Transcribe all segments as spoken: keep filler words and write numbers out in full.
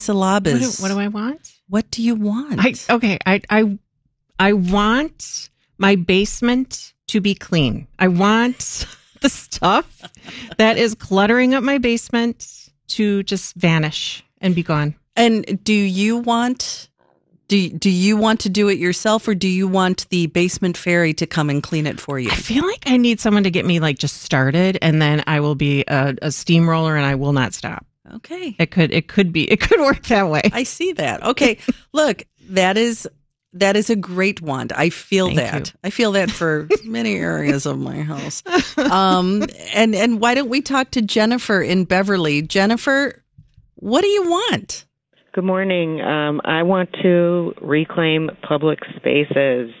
Syllabus. What do, what do I want? What do you want? I okay. I I I want my basement to be clean. I want the stuff that is cluttering up my basement to just vanish and be gone. And do you want do do you want to do it yourself, or do you want the basement fairy to come and clean it for you? I feel like I need someone to get me like just started, and then I will be a, a steamroller, and I will not stop. Okay, it could it could be it could work that way. I see that. Okay, look, that is that is a great want. I feel Thank that. you. I feel that for many areas of my house. Um, and and why don't we talk to Jennifer in Beverly? Jennifer, what do you want? Good morning. Um, I want to reclaim public spaces.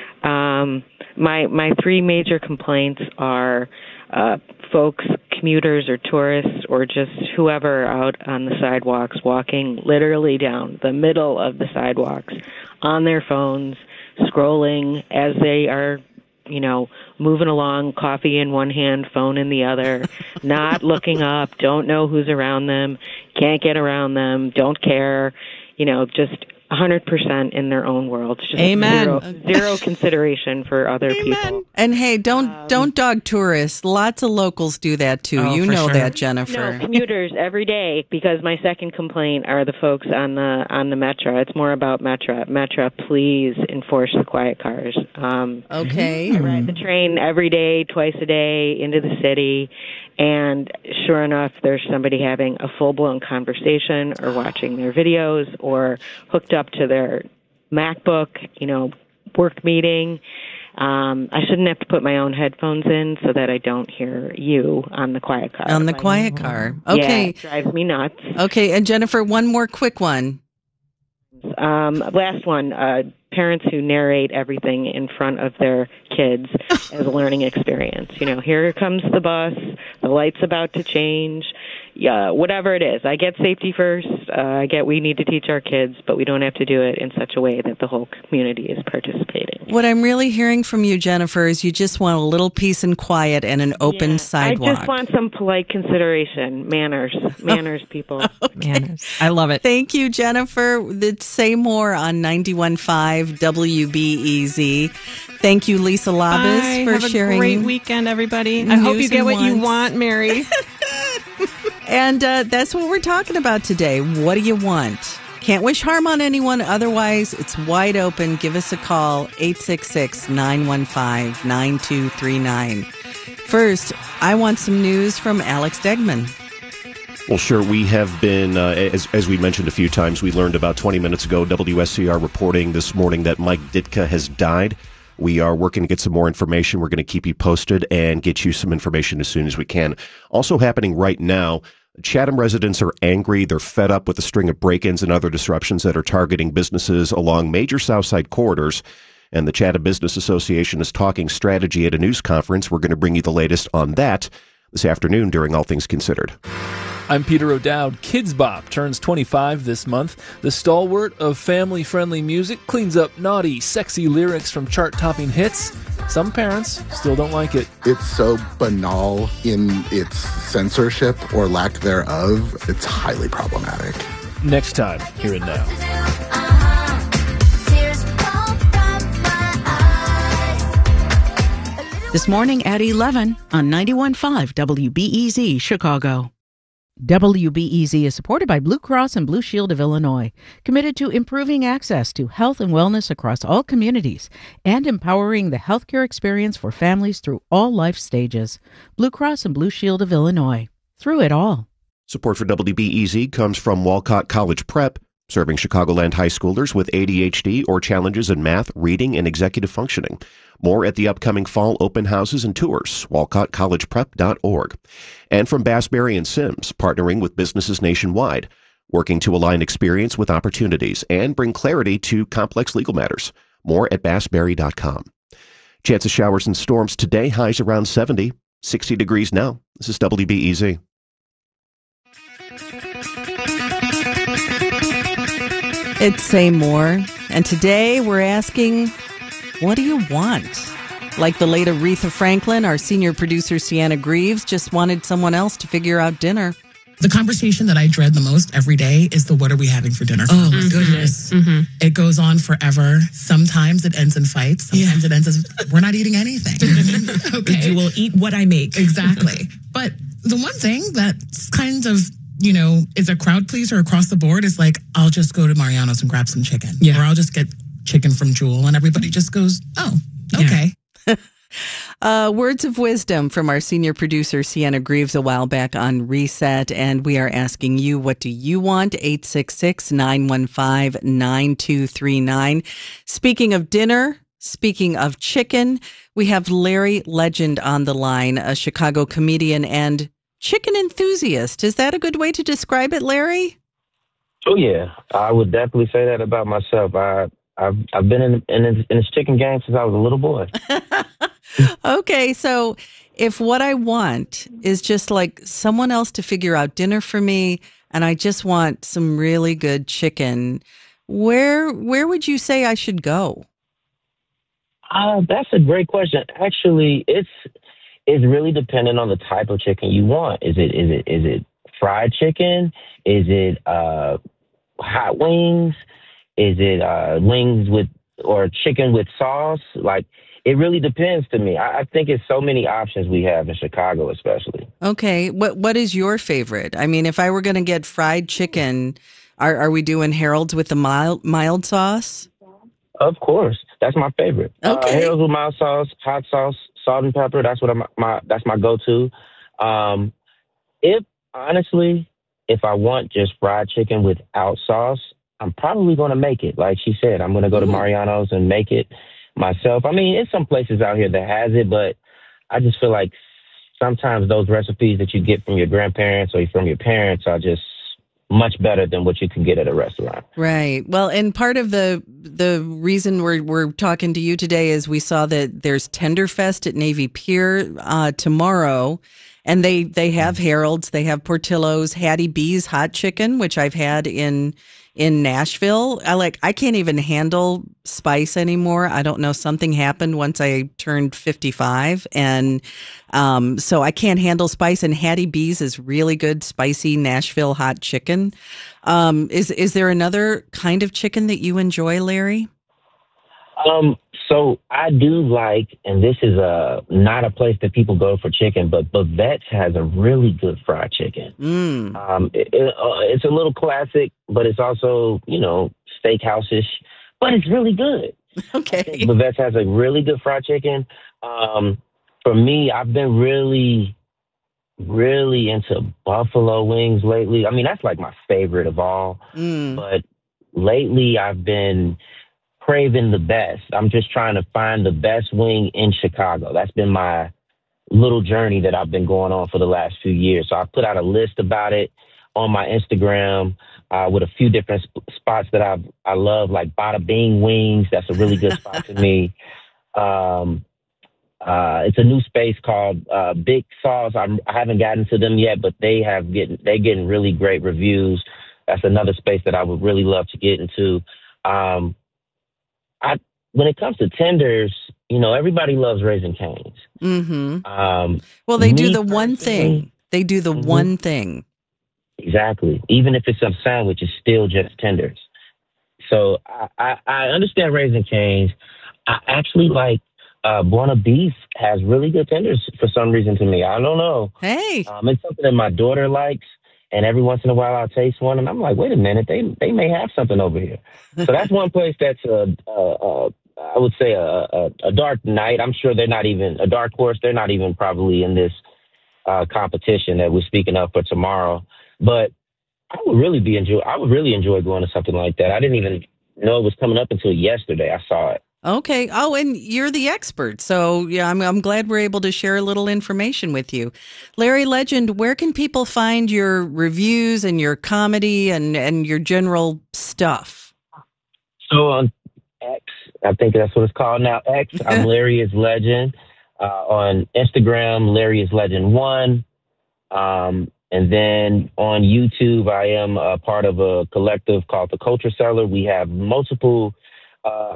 Um, my my three major complaints are uh, folks, commuters or tourists, or just whoever out on the sidewalks walking literally down the middle of the sidewalks on their phones, scrolling as they are, you know, moving along, coffee in one hand, phone in the other, not looking up, don't know who's around them, can't get around them, don't care, you know, just one hundred percent in their own world. Just Amen. Zero, zero consideration for other Amen. people. And hey, don't Um, don't dog tourists. Lots of locals do that too. Oh, you for know sure. that, Jennifer. No, commuters every day, because my second complaint are the folks on the on the Metro. It's more about Metro. Metro, please enforce the quiet cars. Um, Okay. I ride the train every day, twice a day, into the city, and sure enough, there's somebody having a full-blown conversation or watching their videos or hooked up to their MacBook, you know, work meeting. Um, I shouldn't have to put my own headphones in so that I don't hear you on the quiet car. On the Like, quiet car. Yeah, Okay. it drives me nuts. Okay. And Jennifer, one more quick one. Um, last one, uh, parents who narrate everything in front of their kids as a learning experience. You know, here comes the bus, the light's about to change, yeah, whatever it is. I get safety first. Uh, I get we need to teach our kids, but we don't have to do it in such a way that the whole community is participating. What I'm really hearing from you, Jennifer, is you just want a little peace and quiet and an open Yeah, sidewalk. I just want some polite consideration, manners, manners, people. Manners. I love it. Thank you, Jennifer. Say more on ninety-one point five W B E Z. Thank you, Lisa Labas, Bye. for Have sharing. a great weekend, everybody. I hope news you get and what you wants. want, Mary. And uh, that's what we're talking about today. What do you want? Can't wish harm on anyone. Otherwise, it's wide open. Give us a call, eight six six, nine one five, nine two three nine. First, I want some news from Alex Degman. Well, sure. We have been, uh, as, as we mentioned a few times, we learned about twenty minutes ago, W S C R reporting this morning that Mike Ditka has died. We are working to get some more information. We're going to keep you posted and get you some information as soon as we can. Also happening right now, Chatham residents are angry. They're fed up with the string of break-ins and other disruptions that are targeting businesses along major Southside corridors. And the Chatham Business Association is talking strategy at a news conference. We're going to bring you the latest on that this afternoon during All Things Considered. I'm Peter O'Dowd. Kids Bop turns twenty-five this month. The stalwart of family-friendly music cleans up naughty, sexy lyrics from chart-topping hits. Some parents still don't like it. It's so banal in its censorship or lack thereof. It's highly problematic. Next time, here and now. This morning at eleven on ninety-one point five W B E Z Chicago. W B E Z is supported by Blue Cross and Blue Shield of Illinois, committed to improving access to health and wellness across all communities and empowering the healthcare experience for families through all life stages. Blue Cross and Blue Shield of Illinois. Through it all. Support for W B E Z comes from Walcott College Prep, serving Chicagoland high schoolers with A D H D or challenges in math, reading, and executive functioning. More at the upcoming fall open houses and tours, walcott college prep dot org. And from Bassberry and Sims, partnering with businesses nationwide, working to align experience with opportunities and bring clarity to complex legal matters. More at bassberry dot com. Chance of showers and storms today, highs around seventy, sixty degrees now. This is W B E Z. It's Say More. And today we're asking, what do you want? Like the late Aretha Franklin, our senior producer Sienna Greaves just wanted someone else to figure out dinner. The conversation that I dread the most every day is the what are we having for dinner? Oh my goodness. Mm-hmm. It goes on forever. Sometimes it ends in fights. Sometimes yeah. it ends as we're not eating anything. Okay. You will eat what I make. Exactly. But the one thing that's kind of, you know, is a crowd pleaser across the board is like, I'll just go to Mariano's and grab some chicken. Yeah. Or I'll just get chicken from Jewel, and everybody just goes, oh, okay. Yeah. Uh, words of wisdom from our senior producer, Sienna Greaves, a while back on Reset. And we are asking you, what do you want? eight six six, nine one five, nine two three nine. Speaking of dinner, speaking of chicken, we have Larry Legend on the line, a Chicago comedian and chicken enthusiast. Is that a good way to describe it, Larry? Oh, yeah. I would definitely say that about myself. I, I've, I've been in, in, in this chicken game since I was a little boy. Okay, so if what I want is just like someone else to figure out dinner for me, and I just want some really good chicken, where where would you say I should go? Uh, that's a great question. Actually, it's it's really dependent on the type of chicken you want. Is it is it is it fried chicken? Is it uh, hot wings? Is it uh, wings with or chicken with sauce? Like, it really depends to me. I, I think it's so many options we have in Chicago, especially. Okay. What What is your favorite? I mean, if I were going to get fried chicken, are, are we doing Harold's with the mild, mild sauce? Of course. That's my favorite. Okay. Uh, Harold's with mild sauce, hot sauce, salt and pepper. That's what I'm, my that's my go-to. Um, if, honestly, if I want just fried chicken without sauce, I'm probably going to make it. Like she said, I'm going to go to Mariano's and make it myself. I mean, it's some places out here that has it, but I just feel like sometimes those recipes that you get from your grandparents or from your parents are just much better than what you can get at a restaurant. Right. Well, and part of the the reason we're we're talking to you today is we saw that there's Tenderfest at Navy Pier uh, tomorrow, and they they have Harold's, they have Portillo's, Hattie B's hot chicken, which I've had in. in Nashville. I like, I can't even handle spice anymore. I don't know. Something happened once I turned fifty-five. And, um, so I can't handle spice, and Hattie B's is really good, spicy Nashville hot chicken. Um, is, is there another kind of chicken that you enjoy, Larry? Um, so I do like, and this is a, not a place that people go for chicken, but Bavette's has a really good fried chicken. Mm. Um, it, it, uh, it's a little classic, but it's also, you know, steakhouse-ish, but it's really good. Okay. Bavette's has a really good fried chicken. Um, for me, I've been really, really into buffalo wings lately. I mean, that's like my favorite of all. Mm. But lately I've been craving the best. I'm just trying to find the best wing in Chicago. That's been my little journey that I've been going on for the last few years. So I put out a list about it on my Instagram uh, with a few different sp- spots that I I love, like Bada Bing Wings. That's a really good spot to me. Um, uh, it's a new space called uh, Big Sauce. I'm, I haven't gotten to them yet, but they have getting they getting really great reviews. That's another space that I would really love to get into. Um, I, when it comes to tenders, you know, everybody loves Raising Cane's. Mm-hmm. Um, well, they do me the one thing. They do the Mhm. one thing. Exactly. Even if it's a sandwich, it's still just tenders. So I, I, I understand Raising Cane's. I actually like uh, Buona Beef has really good tenders for some reason to me. I don't know. Hey. Um, it's something that my daughter likes. And every once in a while I'll taste one, and I'm like, wait a minute, they they may have something over here. So that's one place that's, a, a, a, I would say, a, a, a dark night. I'm sure they're not even, a dark horse, they're not even probably in this uh, competition that we're speaking of for tomorrow. But I would really be enjoy. I would really enjoy going to something like that. I didn't even know it was coming up until yesterday. I saw it. Okay. Oh, and you're the expert. So, yeah, I'm I'm glad we're able to share a little information with you. Larry Legend, where can people find your reviews and your comedy and, and your general stuff? So on X, I think that's what it's called now, X, I'm Larry is Legend. Uh, on Instagram, Larry is Legend one. Um, and then on YouTube, I am a part of a collective called The Culture Seller. We have multiple uh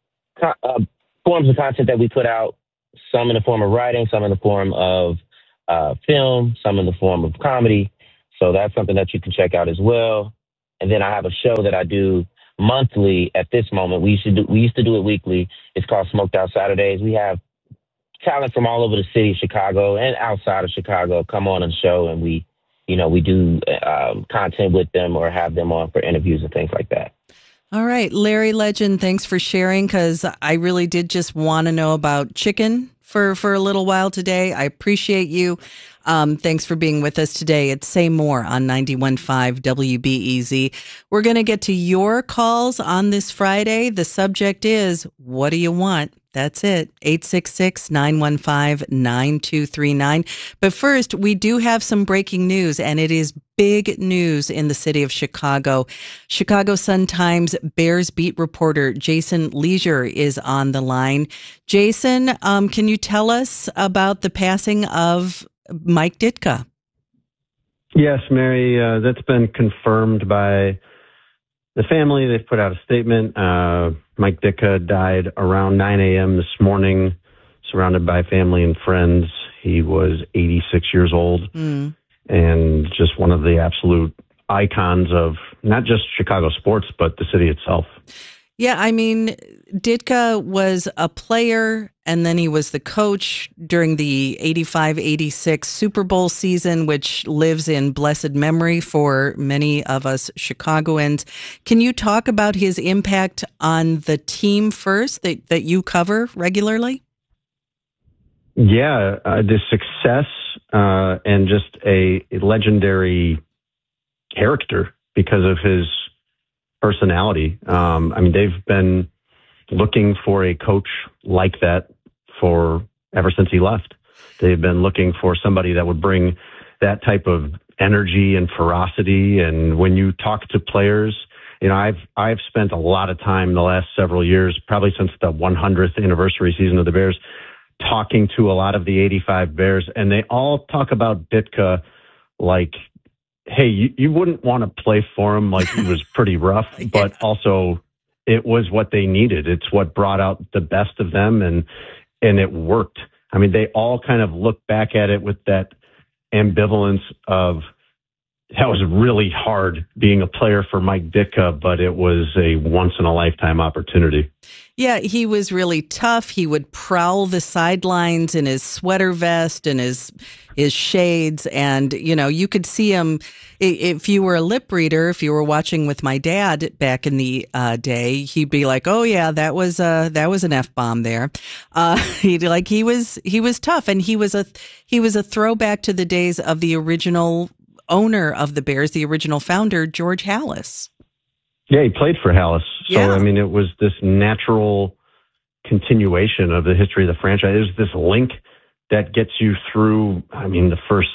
Uh, forms of content that we put out, some in the form of writing, some in the form of uh, film, some in the form of comedy. So that's something that you can check out as well. And then I have a show that I do monthly at this moment. We used to do, we used to do it weekly. It's called Smoked Out Saturdays. We have talent from all over the city of Chicago and outside of Chicago come on the show, and we, you know, we do um, content with them or have them on for interviews and things like that. All right, Larry Legend, thanks for sharing, because I really did just want to know about chicken for, for a little while today. I appreciate you. Um, thanks for being with us today. It's Say More on ninety-one point five W B E Z. We're going to get to your calls on this Friday. The subject is, what do you want? That's it. eight six six, nine one five, nine two three nine. But first, we do have some breaking news, and it is big news in the city of Chicago. Chicago Sun-Times Bears beat reporter Jason Leisure is on the line. Jason, um, can you tell us about the passing of Mike Ditka? Yes, Mary, uh, that's been confirmed by the family. They've put out a statement. Uh, Mike Ditka died around nine a.m. this morning, surrounded by family and friends. He was eighty-six years old mm. and just one of the absolute icons of not just Chicago sports, but the city itself. Yeah, I mean, Ditka was a player, and then he was the coach during the eighty-five eighty-six Super Bowl season, which lives in blessed memory for many of us Chicagoans. Can you talk about his impact on the team first that, that you cover regularly? Yeah, uh, the success uh, and just a, a legendary character because of his personality. Um, I mean, they've been looking for a coach like that for ever since he left. They've been looking for somebody that would bring that type of energy and ferocity. And when you talk to players, you know, I've I've spent a lot of time the last several years, probably since the one hundredth anniversary season of the Bears, talking to a lot of the eighty-five Bears, and they all talk about Ditka like, hey, you, you wouldn't want to play for him. Like, he was pretty rough, yeah. But also it was what they needed. It's what brought out the best of them, and and it worked. I mean, they all kind of look back at it with that ambivalence of, that was really hard being a player for Mike Ditka, but it was a once-in-a-lifetime opportunity. Yeah, he was really tough. He would prowl the sidelines in his sweater vest and his his shades. And, you know, you could see him, if you were a lip reader, if you were watching with my dad back in the uh, day, he'd be like, oh, yeah, that was uh, that was an F-bomb there. Uh, he'd like he was he was tough. And he was a he was a throwback to the days of the original owner of the Bears, the original founder, George Halas. Yeah, he played for Halas. So, yeah. I mean, it was this natural continuation of the history of the franchise. There's this link that gets you through, I mean, the first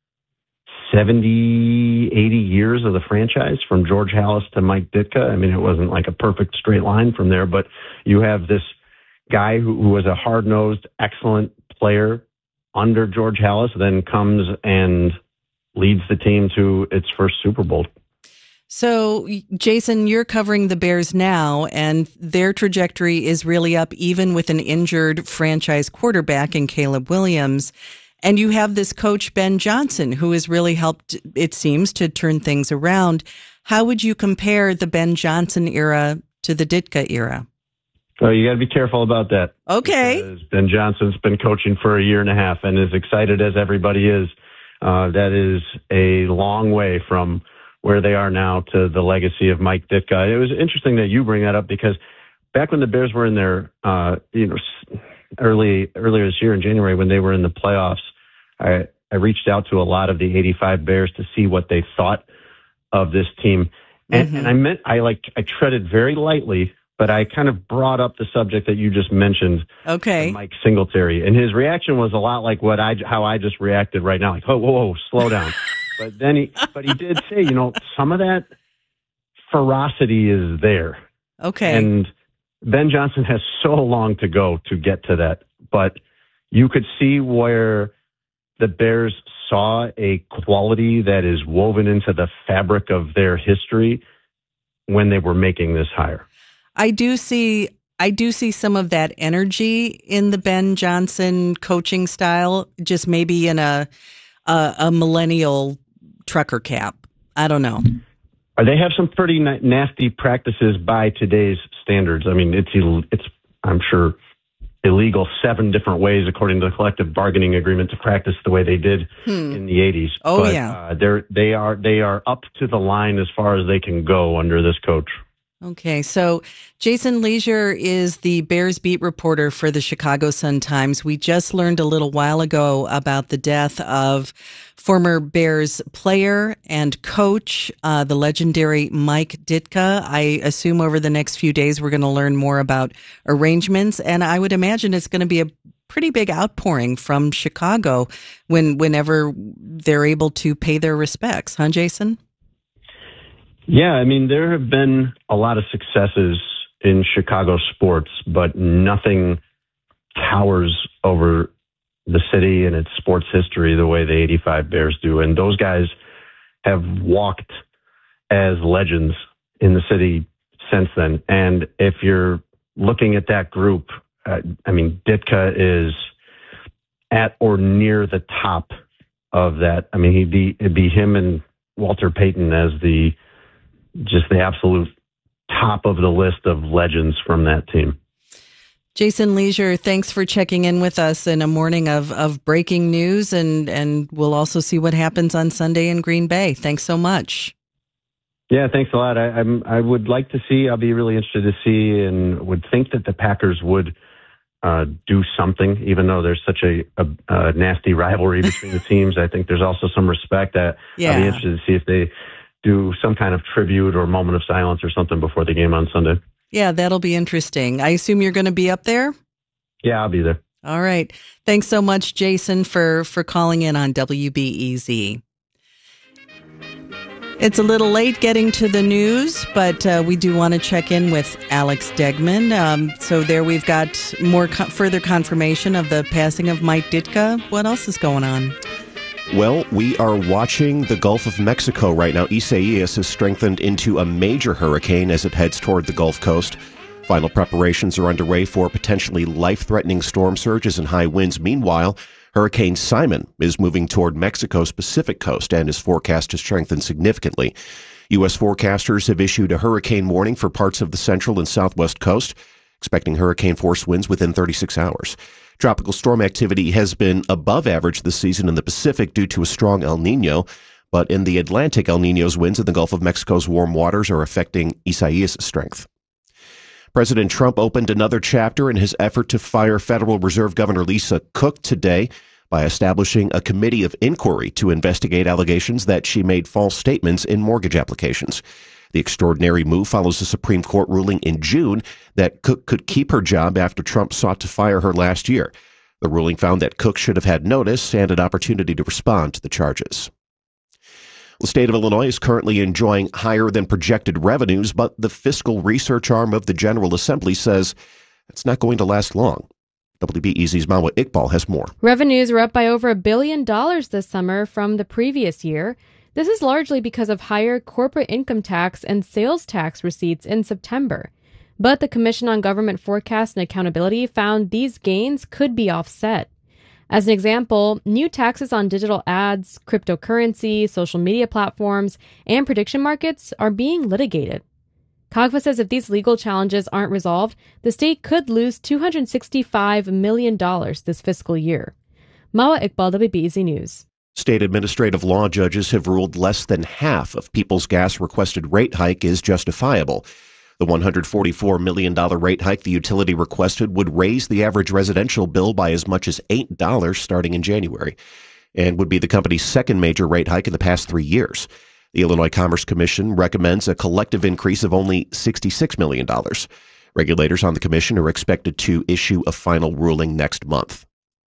seventy, eighty years of the franchise, from George Halas to Mike Ditka. I mean, it wasn't like a perfect straight line from there, but you have this guy who, who was a hard-nosed, excellent player under George Halas, then comes and leads the team to its first Super Bowl. So, Jason, you're covering the Bears now, and their trajectory is really up, even with an injured franchise quarterback in Caleb Williams. And you have this coach, Ben Johnson, who has really helped, it seems, to turn things around. How would you compare the Ben Johnson era to the Ditka era? Oh, you got to be careful about that. Okay. Because Ben Johnson's been coaching for a year and a half, and as excited as everybody is, uh, that is a long way from where they are now to the legacy of Mike Ditka. It was interesting that you bring that up, because back when the Bears were in their, uh, you know, early earlier this year in January, when they were in the playoffs, I, I reached out to a lot of the eighty-five Bears to see what they thought of this team, and, mm-hmm. and I meant I like I treaded very lightly, but I kind of brought up the subject that you just mentioned. Okay, Mike Singletary, and his reaction was a lot like what I how I just reacted right now, like, oh, whoa, whoa, slow down. But then he, but he did say, you know, some of that ferocity is there. Okay. And Ben Johnson has so long to go to get to that. But you could see where the Bears saw a quality that is woven into the fabric of their history when they were making this hire. I do see, I do see some of that energy in the Ben Johnson coaching style, just maybe in a, a, a millennial trucker cap. I don't know. Uh, They have some pretty na- nasty practices by today's standards. I mean, it's Ill- it's I'm sure illegal seven different ways according to the collective bargaining agreement to practice the way they did Hmm. in the eighties. Oh, but, yeah. uh, they're they are they are up to the line as far as they can go under this coach. Okay, so Jason Leisure is the Bears beat reporter for the Chicago Sun-Times. We just learned a little while ago about the death of former Bears player and coach, uh, the legendary Mike Ditka. I assume over the next few days we're going to learn more about arrangements, and I would imagine it's going to be a pretty big outpouring from Chicago when whenever they're able to pay their respects, huh, Jason? Yeah, I mean, there have been a lot of successes in Chicago sports, but nothing towers over the city and its sports history the way the eighty-five Bears do. And those guys have walked as legends in the city since then. And if you're looking at that group, uh, I mean, Ditka is at or near the top of that. I mean, he'd be, it'd be him and Walter Payton as the just the absolute top of the list of legends from that team. Jason Leisure, thanks for checking in with us in a morning of, of breaking news, and, and we'll also see what happens on Sunday in Green Bay. Thanks so much. Yeah, thanks a lot. I, I'm, I would like to see, I'll be really interested to see and would think that the Packers would uh, do something, even though there's such a, a, a nasty rivalry between the teams. I think there's also some respect that Yeah. I'll be interested to see if they do some kind of tribute or moment of silence or something before the game on Sunday. Yeah, that'll be interesting. I assume you're going to be up there? Yeah, I'll be there. All right. Thanks so much, Jason, for, for calling in on W B E Z. It's a little late getting to the news, but uh, we do want to check in with Alex Degman. Um, so there we've got more co- further confirmation of the passing of Mike Ditka. What else is going on? Well, we are watching the Gulf of Mexico right now. Isaias has strengthened into a major hurricane as it heads toward the Gulf Coast. Final preparations are underway for potentially life-threatening storm surges and high winds. Meanwhile, Hurricane Simon is moving toward Mexico's Pacific coast and is forecast to strengthen significantly. U S forecasters have issued a hurricane warning for parts of the central and southwest coast, expecting hurricane-force winds within thirty-six hours. Tropical storm activity has been above average this season in the Pacific due to a strong El Nino, but in the Atlantic, El Nino's winds in the Gulf of Mexico's warm waters are affecting Isaias' strength. President Trump opened another chapter in his effort to fire Federal Reserve Governor Lisa Cook today by establishing a committee of inquiry to investigate allegations that she made false statements in mortgage applications. The extraordinary move follows a Supreme Court ruling in June that Cook could keep her job after Trump sought to fire her last year. The ruling found that Cook should have had notice and an opportunity to respond to the charges. The state of Illinois is currently enjoying higher than projected revenues, but the fiscal research arm of the General Assembly says it's not going to last long. W B E Z's Mawa Iqbal has more. Revenues were up by over a billion dollars this summer from the previous year. This is largely because of higher corporate income tax and sales tax receipts in September. But the Commission on Government Forecast and Accountability found these gains could be offset. As an example, new taxes on digital ads, cryptocurrency, social media platforms, and prediction markets are being litigated. C O G F A says if these legal challenges aren't resolved, the state could lose two hundred sixty-five million dollars this fiscal year. Mawa Iqbal, W B E Z News. State administrative law judges have ruled less than half of Peoples Gas requested rate hike is justifiable. The one hundred forty-four million dollars rate hike the utility requested would raise the average residential bill by as much as eight dollars starting in January, and would be the company's second major rate hike in the past three years. The Illinois Commerce Commission recommends a collective increase of only sixty-six million dollars. Regulators on the commission are expected to issue a final ruling next month.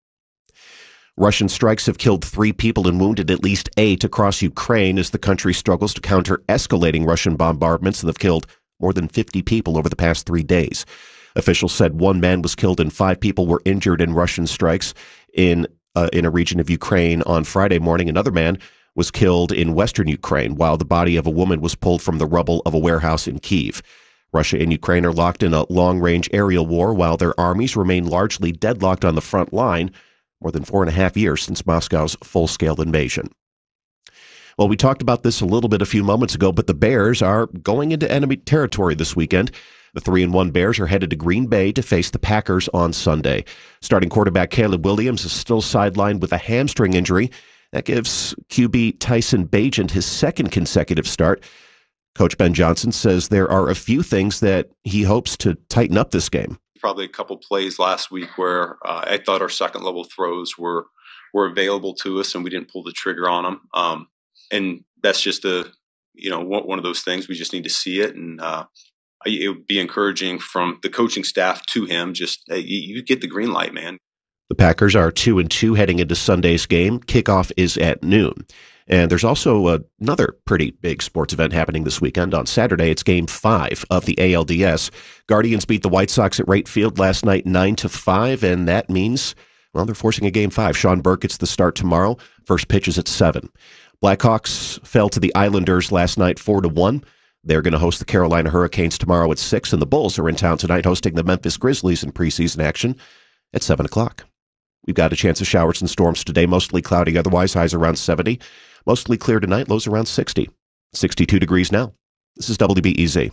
Russian strikes have killed three people and wounded at least eight across Ukraine as the country struggles to counter escalating Russian bombardments that have killed more than fifty people over the past three days. Officials said one man was killed and five people were injured in Russian strikes in uh, in a region of Ukraine on Friday morning. Another man was killed in western Ukraine, while the body of a woman was pulled from the rubble of a warehouse in Kyiv. Russia and Ukraine are locked in a long-range aerial war, while their armies remain largely deadlocked on the front line, more than four and a half years since Moscow's full-scale invasion. Well, we talked about this a little bit a few moments ago, but the Bears are going into enemy territory this weekend. The three and one Bears are headed to Green Bay to face the Packers on Sunday. Starting quarterback Caleb Williams is still sidelined with a hamstring injury. That gives Q B Tyson Bagent his second consecutive start. Coach Ben Johnson says there are a few things that he hopes to tighten up this game. Probably a couple plays last week where uh, I thought our second level throws were were available to us and we didn't pull the trigger on them. Um, and that's just a, you know, one, one of those things. We just need to see it. And uh, it would be encouraging from the coaching staff to him. Just hey, you, you get the green light, man. The Packers are two and two heading into Sunday's game. Kickoff is at noon. And there's also uh, another pretty big sports event happening this weekend. On Saturday, it's Game Five of the A L D S. Guardians beat the White Sox at Wright Field last night, nine to five, and that means, well, they're forcing a Game Five. Sean Burke gets the start tomorrow. First pitch is at seven. Blackhawks fell to the Islanders last night, four to one. They're going to host the Carolina Hurricanes tomorrow at six, and the Bulls are in town tonight hosting the Memphis Grizzlies in preseason action at seven o'clock. We've got a chance of showers and storms today, mostly cloudy otherwise, highs around seventy. Mostly clear tonight, lows around sixty. sixty-two degrees now. This is W B E Z.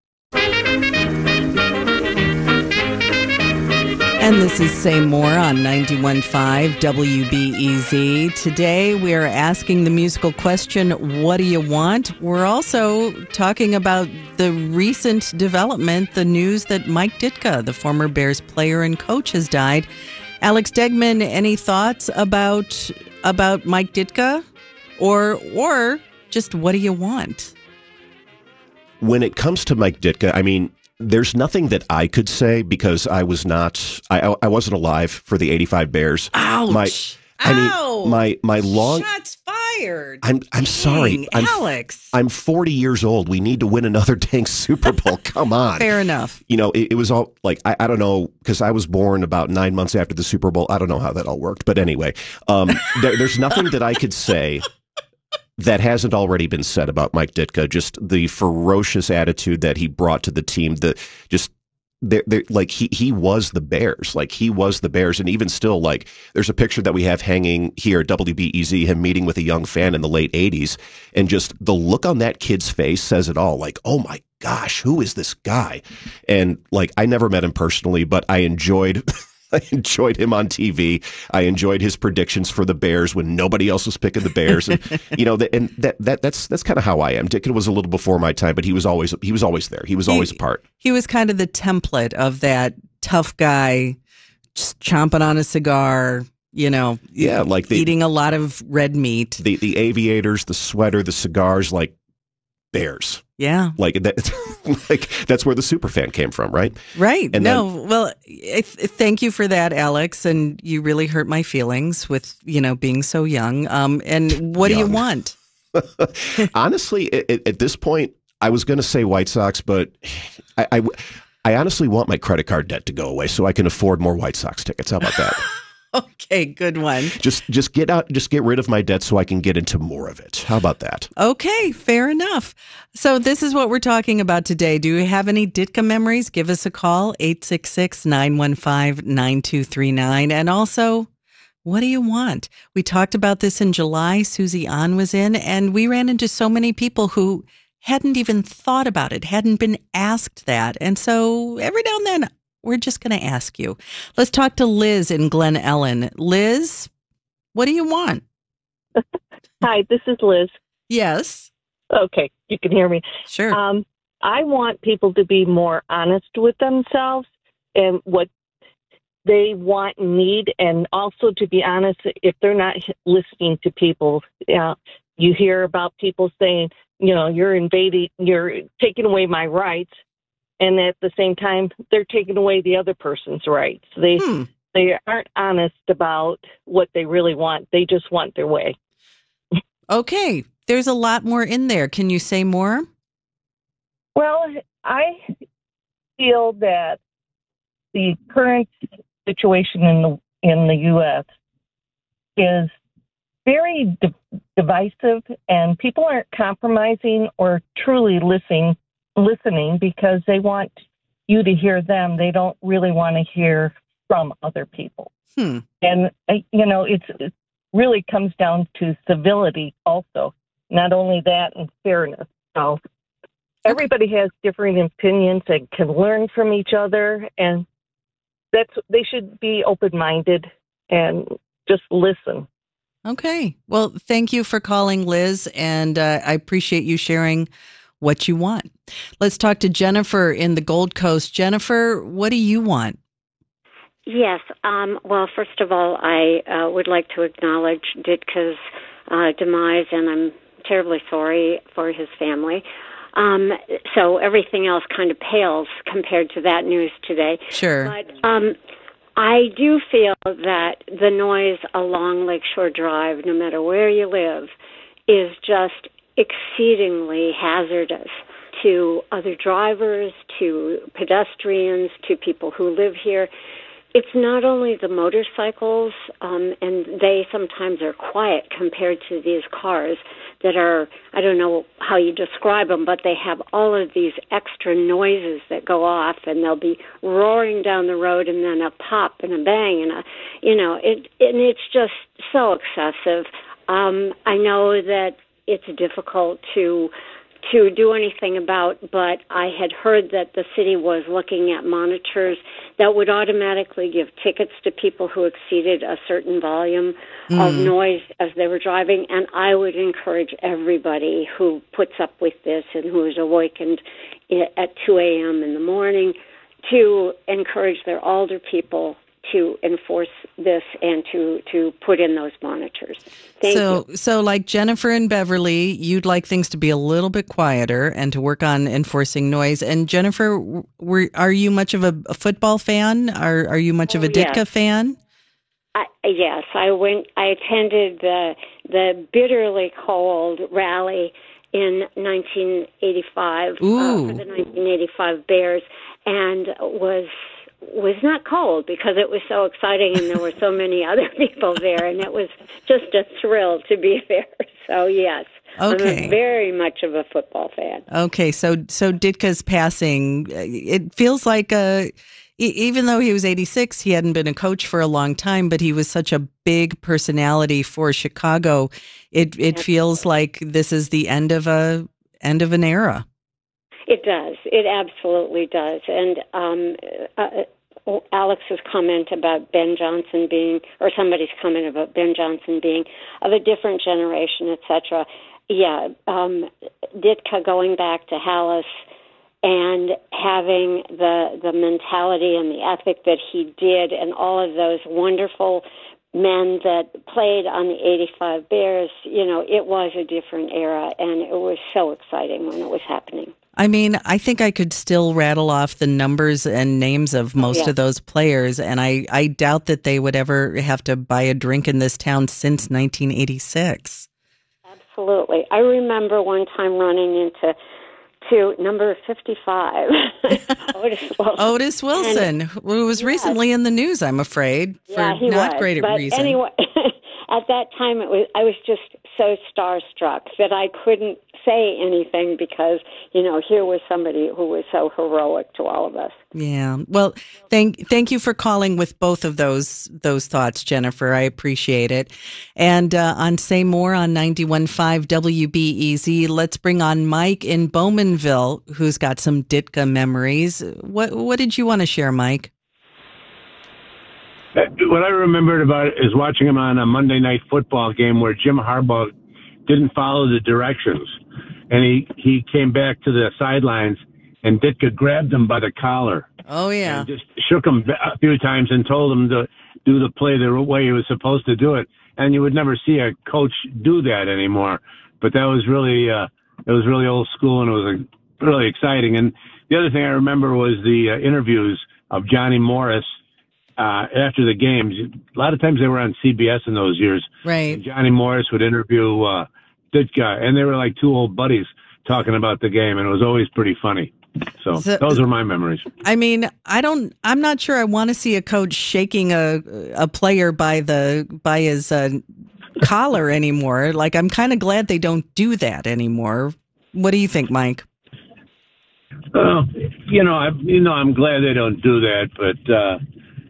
And this is Say More on ninety-one point five W B E Z. Today we are asking the musical question, what do you want? We're also talking about the recent development, the news that Mike Ditka, the former Bears player and coach, has died. Alex Degman, any thoughts about about Mike Ditka? Or or just what do you want? When it comes to Mike Ditka, I mean, there's nothing that I could say because I was not, I I wasn't alive for the eighty-five Bears. Ouch! My, I Ow! mean, my my long. Shots fired. I'm I'm Dang, sorry, I'm, Alex. I'm forty years old. We need to win another dang Super Bowl. Come on. Fair enough. You know, it, it was all like I, I don't know because I was born about nine months after the Super Bowl. I don't know how that all worked, but anyway, um, there, there's nothing that I could say that hasn't already been said about Mike Ditka. Just the ferocious attitude that he brought to the team. The just they're, they're, like he he was the Bears. Like he was the Bears, and even still, like there's a picture that we have hanging here at W B E Z, him meeting with a young fan in the late eighties, and just the look on that kid's face says it all. Like, oh my gosh, who is this guy? And like I never met him personally, but I enjoyed. I enjoyed him on T V. I enjoyed his predictions for the Bears when nobody else was picking the Bears, and you know, the, and that that that's that's kind of how I am. Ditka was a little before my time, but he was always he was always there. He was always he, a part. He was kind of the template of that tough guy, just chomping on a cigar. You know, yeah, like the, eating a lot of red meat. The the aviators, the sweater, the cigars, like Bears. Yeah, like that. Like that's where the superfan came from, right? Right. And no, then, well, if, if, thank you for that, Alex. And you really hurt my feelings with you know being so young. Um, and what young. do you want? Honestly, at, at this point, I was going to say White Sox, but I, I, I honestly want my credit card debt to go away so I can afford more White Sox tickets. How about that? Okay, good one. Just just get out, just get rid of my debt so I can get into more of it. How about that? Okay, fair enough. So this is what we're talking about today. Do you have any Ditka memories? Give us a call, eight six six, nine one five, nine two three nine. And also, what do you want? We talked about this in July. Susie An was in, and we ran into so many people who hadn't even thought about it, hadn't been asked that. And so every now and then, we're just going to ask you. Let's talk to Liz in Glen Ellen. Liz, what do you want? Hi, this is Liz. Yes. Okay, you can hear me. Sure. Um, I want people to be more honest with themselves and what they want and need, and also to be honest if they're not listening to people. Uh, you hear about people saying, you know, you're invading, you're taking away my rights. And at the same time, they're taking away the other person's rights. They hmm. they aren't honest about what they really want. They just want their way. Okay. There's a lot more in there. Can you say more? Well, I feel that the current situation in the in the U S is very di- divisive, and people aren't compromising or truly listening. listening because they want you to hear them. They don't really want to hear from other people. Hmm. And, uh, you know, it's, it really comes down to civility also. not only that, and fairness. So everybody has different opinions and can learn from each other, and that's they should be open-minded and just listen. Okay. Well, thank you for calling, Liz, and uh, I appreciate you sharing what you want. Let's talk to Jennifer in the Gold Coast. Jennifer, what do you want? Yes. Um, well, first of all, I uh, would like to acknowledge Ditka's uh, demise, and I'm terribly sorry for his family. Um, so everything else kind of pales compared to that news today. Sure. But um, I do feel that the noise along Lakeshore Drive, no matter where you live, is just exceedingly hazardous to other drivers, to pedestrians, to people who live here. It's not only the motorcycles, um, and they sometimes are quiet compared to these cars that are, I don't know how you describe them, but they have all of these extra noises that go off, and they'll be roaring down the road, and then a pop and a bang, and a, you know, it, and it's just so excessive. Um, I know that it's difficult to to do anything about, but I had heard that the city was looking at monitors that would automatically give tickets to people who exceeded a certain volume mm. of noise as they were driving, and I would encourage everybody who puts up with this and who is awakened at two a.m. in the morning to encourage their older people to enforce this and to, to put in those monitors. Thank so, you. So like Jennifer and Beverly, you'd like things to be a little bit quieter and to work on enforcing noise. And Jennifer, were, are you much of a, a football fan? Are Are you much oh, of a Ditka yes. fan? I, yes, I went. I attended the the bitterly cold rally in nineteen eighty-five uh, for the nineteen eighty-five Bears, and was. was not cold because it was so exciting and there were so many other people there, and it was just a thrill to be there. So, yes, okay. I'm a very much of a football fan. Okay, so so Ditka's passing, it feels like, a, even though he was eighty-six, he hadn't been a coach for a long time, but he was such a big personality for Chicago. It it feels like this is the end of a end of an era. It does. It absolutely does. And um, uh, Alex's comment about Ben Johnson being, or somebody's comment about Ben Johnson being of a different generation, et cetera. Yeah, um, Ditka going back to Halas and having the the mentality and the ethic that he did, and all of those wonderful men that played on the eighty-five Bears, you know, it was a different era, and it was so exciting when it was happening. I mean, I think I could still rattle off the numbers and names of most yeah. of those players, and I, I doubt that they would ever have to buy a drink in this town since nineteen eighty-six. Absolutely. I remember one time running into to number fifty-five, Otis Wilson. Otis Wilson, and, who was yes. recently in the news, I'm afraid, for yeah, he not was. great but reason. Anyway, at that time, it was I was just so starstruck that I couldn't say anything because, you know, here was somebody who was so heroic to all of us. Yeah. Well, thank thank you for calling with both of those those thoughts, Jennifer. I appreciate it. And uh, on Say More on ninety-one point five W B E Z, let's bring on Mike in Bowmanville, who's got some Ditka memories. What what did you want to share, Mike? What I remembered about it is watching him on a Monday Night Football game where Jim Harbaugh didn't follow the directions, and he, he came back to the sidelines, and Ditka grabbed him by the collar. Oh, yeah. And just shook him a few times and told him to do the play the way he was supposed to do it. And you would never see a coach do that anymore. But that was really, uh, it was really old school, and it was uh, really exciting. And the other thing I remember was the uh, interviews of Johnny Morris Uh, after the games. A lot of times they were on C B S in those years. Right. And Johnny Morris would interview uh, Ditka, and they were like two old buddies talking about the game, and it was always pretty funny. So, so those are my memories. I mean, I don't. I'm not sure I want to see a coach shaking a a player by the by his uh, collar anymore. Like, I'm kind of glad they don't do that anymore. What do you think, Mike? Well, you know, I, you know, I'm glad they don't do that, but. Uh,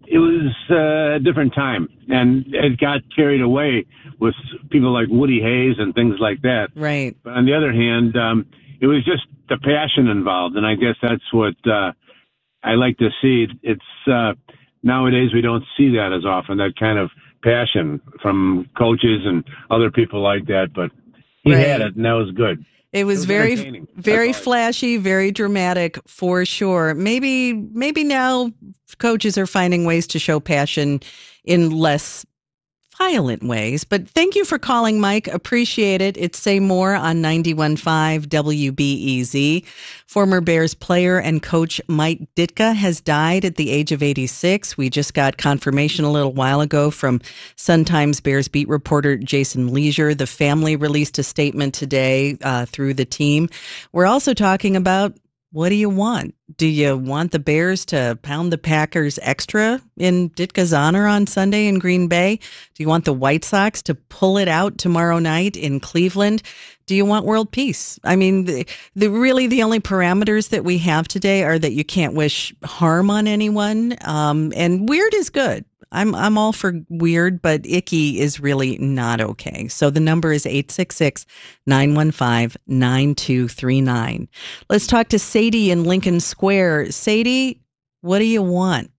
it was uh, a different time, and it got carried away with people like Woody Hayes and things like that. Right. But on the other hand, um, it was just the passion involved, and I guess that's what uh, I like to see. It's uh, nowadays we don't see that as often, that kind of passion from coaches and other people like that, but he Right. had it, and that was good. It was, It was very, entertaining. very That's all flashy, very dramatic for sure. Maybe, maybe now coaches are finding ways to show passion in less violent ways. But thank you for calling, Mike. Appreciate it. It's Say More on ninety-one point five W B E Z. Former Bears player and coach Mike Ditka has died at the age of eighty-six. We just got confirmation a little while ago from Sun-Times Bears beat reporter Jason Leisure. The family released a statement today uh, through the team. We're also talking about, what do you want? Do you want the Bears to pound the Packers extra in Ditka's honor on Sunday in Green Bay? Do you want the White Sox to pull it out tomorrow night in Cleveland? Do you want world peace? I mean, the, the really the only parameters that we have today are that you can't wish harm on anyone, um, and weird is good. I'm I'm all for weird, but icky is really not okay. So the number is eight six six, nine one five, nine two three nine. Let's talk to Sadie in Lincoln Square. Sadie, what do you want?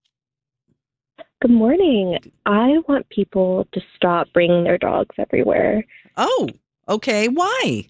Good morning. I want people to stop bringing their dogs everywhere. Oh, okay. Why?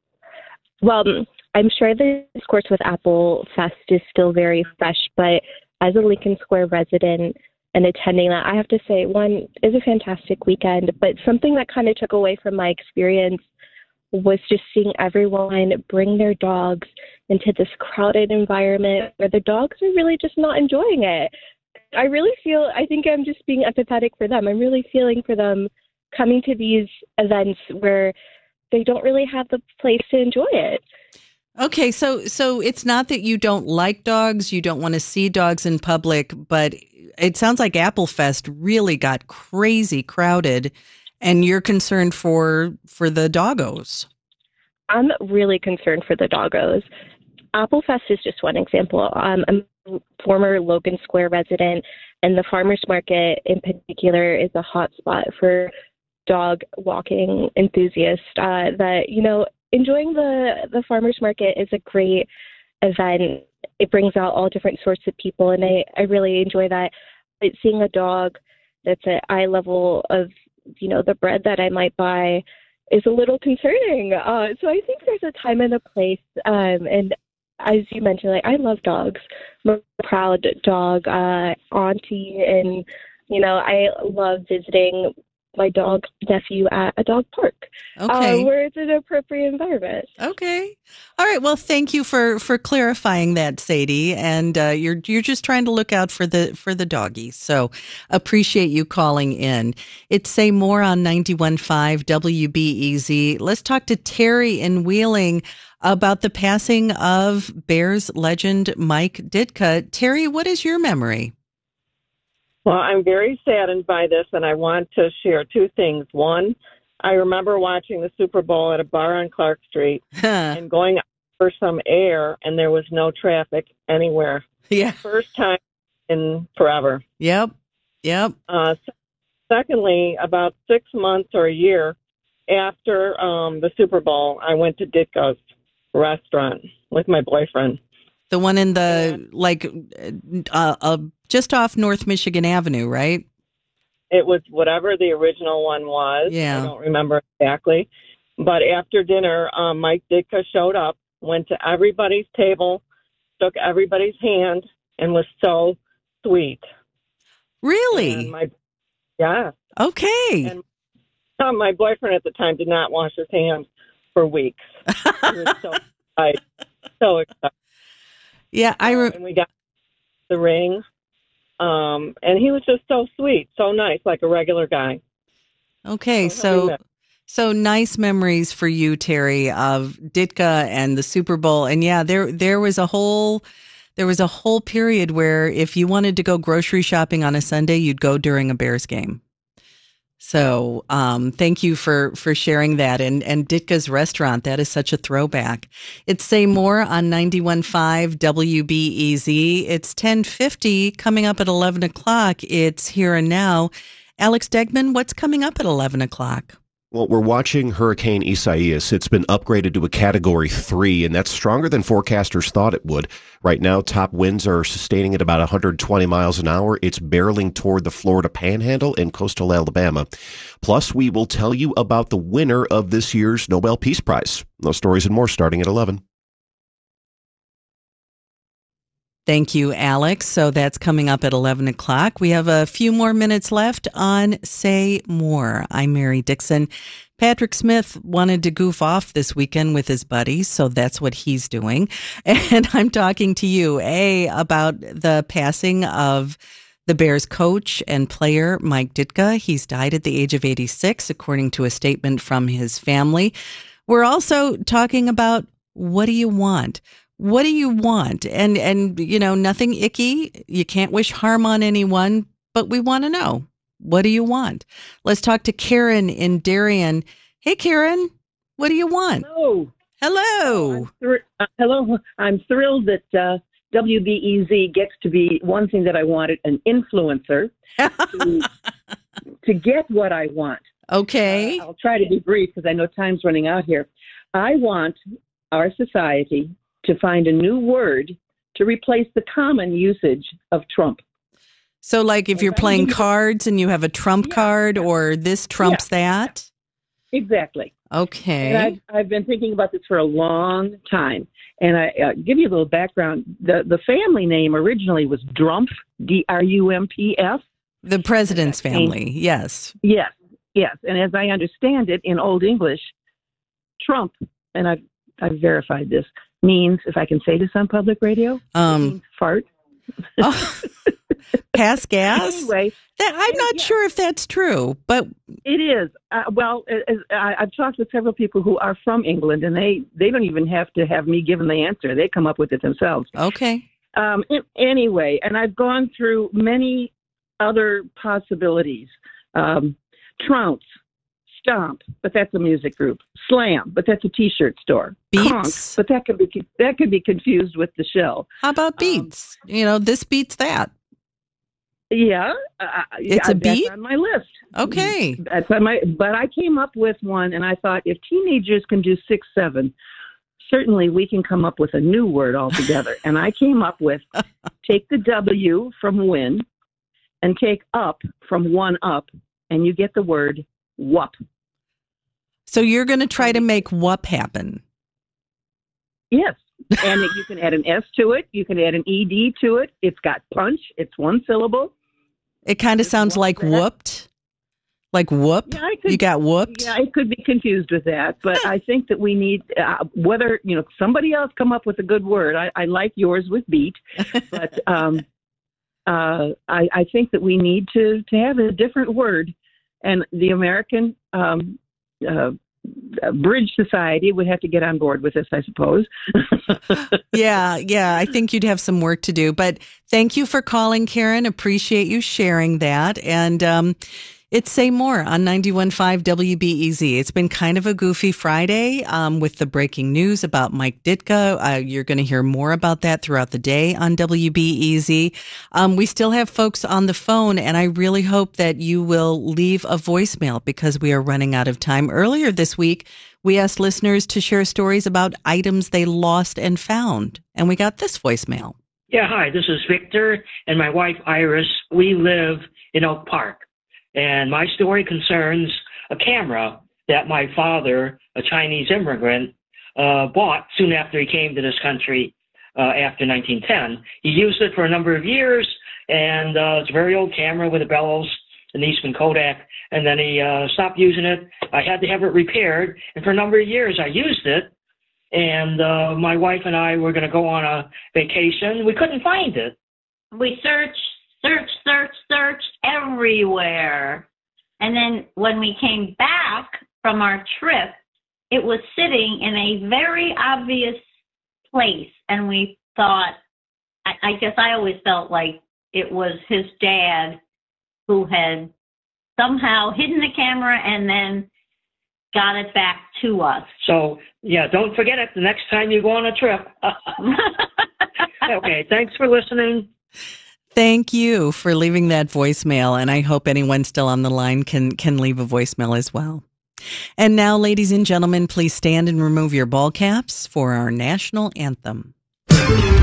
Well, I'm sure the discourse with Apple Fest is still very fresh, but as a Lincoln Square resident and attending that, I have to say, one, is a fantastic weekend, but something that kind of took away from my experience was just seeing everyone bring their dogs into this crowded environment where the dogs are really just not enjoying it. I really feel, I think I'm just being empathetic for them. I'm really feeling for them coming to these events where they don't really have the place to enjoy it. Okay, so so it's not that you don't like dogs, you don't want to see dogs in public, but it sounds like Apple Fest really got crazy crowded, and you're concerned for for the doggos. I'm really concerned for the doggos. Apple Fest is just one example. Um, I'm a former Logan Square resident, and the farmers market in particular is a hot spot for dog walking enthusiasts. Uh, that, you know, enjoying the, the farmers market is a great event. It brings out all different sorts of people, and I, I really enjoy that. But seeing a dog that's at eye level of, you know, the bread that I might buy is a little concerning. Uh, so I think there's a time and a place. Um, and as you mentioned, like, I love dogs. I'm a proud dog uh, auntie, and, you know, I love visiting my dog nephew at a dog park, Okay. uh, where it's an appropriate environment. Okay. All right. Well, thank you for, for clarifying that, Sadie. And uh, you're you're just trying to look out for the for the doggies. So appreciate you calling in. It's Say More on ninety-one point five W B E Z. Let's talk to Terry in Wheeling about the passing of Bears legend Mike Ditka. Terry, what is your memory? Well, I'm very saddened by this, and I want to share two things. One, I remember watching the Super Bowl at a bar on Clark Street and going out for some air, and there was no traffic anywhere. Yeah. First time in forever. Yep. Yep. Uh, secondly, about six months or a year after um, the Super Bowl, I went to Ditka's restaurant with my boyfriend. The one in the, like, uh, uh, just off North Michigan Avenue, right? It was whatever the original one was. Yeah. I don't remember exactly. But after dinner, um, Mike Ditka showed up, went to everybody's table, shook everybody's hand, and was so sweet. Really? And my, yeah. Okay. And uh, my boyfriend at the time did not wash his hands for weeks. He was so excited. So excited. Yeah, I re- and we got the ring, um, and he was just so sweet, so nice, like a regular guy. Okay, So so so nice memories for you, Terry, of Ditka and the Super Bowl. And yeah, there there was a whole there was a whole period where if you wanted to go grocery shopping on a Sunday, you'd go during a Bears game. So um, thank you for, for sharing that. And, and Ditka's Restaurant, that is such a throwback. It's Say More on ninety-one point five W B E Z. It's ten fifty. Coming up at eleven o'clock, it's Here and Now. Alex Degman, what's coming up at eleven o'clock? Well, we're watching Hurricane Isaias. It's been upgraded to a Category three, and that's stronger than forecasters thought it would. Right now, top winds are sustaining at about one hundred twenty miles an hour. It's barreling toward the Florida Panhandle and coastal Alabama. Plus, we will tell you about the winner of this year's Nobel Peace Prize. Those stories and more starting at eleven. Thank you, Alex. So that's coming up at eleven o'clock. We have a few more minutes left on Say More. I'm Mary Dixon. Patrick Smith wanted to goof off this weekend with his buddies, so that's what he's doing. And I'm talking to you, A, about the passing of the Bears coach and player, Mike Ditka. He's died at the age of eighty-six, according to a statement from his family. We're also talking about, what do you want? What do you want? And, and you know, nothing icky. You can't wish harm on anyone, but we want to know, what do you want? Let's talk to Karen in Darien. Hey, Karen, what do you want? Hello. Hello. I'm thr- uh, hello. I'm thrilled that uh, W B E Z gets to be one thing that I wanted, an influencer to, to get what I want. Okay. Uh, I'll try to be brief because I know time's running out here. I want our society to find a new word to replace the common usage of Trump. So like if you're playing cards and you have a Trump yeah, card or this trumps yeah, that? Exactly. Okay. And I've, I've been thinking about this for a long time. And I uh, give you a little background. The the family name originally was Drumpf, D R U M P F. The president's family, yes. Yes, yes. And as I understand it, in Old English, Trump, and I've, I've verified this, means, if I can say this on public radio, um, fart. Oh, pass gas? Anyway. That, I'm not yeah. sure if that's true, but... It is. Uh, well, as, I, I've talked with several people who are from England, and they, they don't even have to have me give them the answer. They come up with it themselves. Okay. Um, it, anyway, and I've gone through many other possibilities. Um, Trounce. Stomp, but that's a music group. Slam, but that's a T-shirt store. Beats, Conk, but that could be that could be confused with the Shell. How about Beats? Um, you know, this beats that. Yeah, uh, it's yeah, a beat that's on my list. Okay, that's on my. But I came up with one, and I thought if teenagers can do six, seven, certainly we can come up with a new word altogether. And I came up with take the W from win, and take up from one up, and you get the word whoop. So you're going to try to make whoop happen? Yes. And you can add an S to it. You can add an E D to it. It's got punch. It's one syllable. It kind of sounds like that. Whooped. Like whoop. Yeah, I could, you got whooped. Yeah, I could be confused with that. But I think that we need, uh, whether, you know, somebody else come up with a good word. I, I like yours with beat. But um, uh, I, I think that we need to, to have a different word. And the American um, uh, Bridge Society would have to get on board with this, I suppose. yeah, yeah. I think you'd have some work to do. But thank you for calling, Karen. Appreciate you sharing that. And um, it's Say More on ninety-one point five W B E Z. It's been kind of a goofy Friday um, with the breaking news about Mike Ditka. Uh, you're going to hear more about that throughout the day on W B E Z. Um, we still have folks on the phone, and I really hope that you will leave a voicemail because we are running out of time. Earlier this week, we asked listeners to share stories about items they lost and found, and we got this voicemail. Yeah, hi, this is Victor and my wife Iris. We live in Oak Park. And my story concerns a camera that my father, a Chinese immigrant, uh, bought soon after he came to this country uh, after nineteen ten. He used it for a number of years, and uh, it's a very old camera with a bellows, an Eastman Kodak, and then he uh, stopped using it. I had to have it repaired, and for a number of years I used it, and uh, my wife and I were going to go on a vacation. We couldn't find it. We searched. Search, search, search everywhere. And then when we came back from our trip, it was sitting in a very obvious place. And we thought, I, I guess I always felt like it was his dad who had somehow hidden the camera and then got it back to us. So, yeah, don't forget it the next time you go on a trip. Okay, thanks for listening. Thank you for leaving that voicemail, and I hope anyone still on the line can can leave a voicemail as well. And now, ladies and gentlemen, please stand and remove your ball caps for our national anthem.